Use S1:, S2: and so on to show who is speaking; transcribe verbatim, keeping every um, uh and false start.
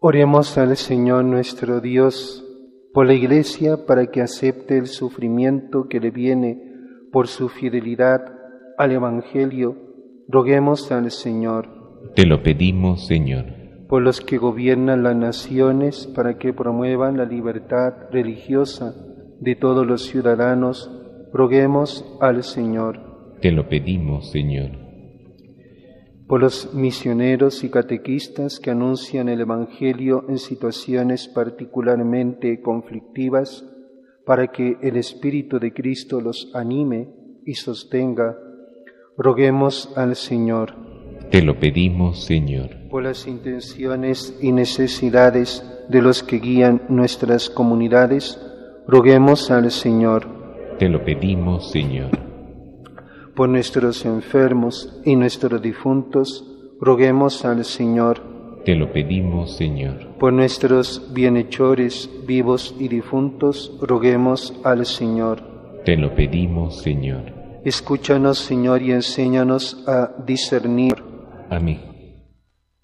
S1: Oremos al Señor nuestro Dios por la Iglesia para que acepte el sufrimiento que le viene por su fidelidad al Evangelio. Roguemos al Señor.
S2: Te lo pedimos, Señor.
S1: Por los que gobiernan las naciones para que promuevan la libertad religiosa de todos los ciudadanos. Roguemos al Señor.
S2: Te lo pedimos, Señor.
S1: Por los misioneros y catequistas que anuncian el Evangelio en situaciones particularmente conflictivas, para que el Espíritu de Cristo los anime y sostenga, roguemos al Señor.
S2: Te lo pedimos, Señor.
S1: Por las intenciones y necesidades de los que guían nuestras comunidades, roguemos al Señor.
S2: Te lo pedimos, Señor.
S1: Por nuestros enfermos y nuestros difuntos, roguemos al Señor.
S2: Te lo pedimos, Señor.
S1: Por nuestros bienhechores vivos y difuntos, roguemos al Señor.
S2: Te lo pedimos, Señor.
S1: Escúchanos, Señor, y enséñanos a discernir.
S2: Amén.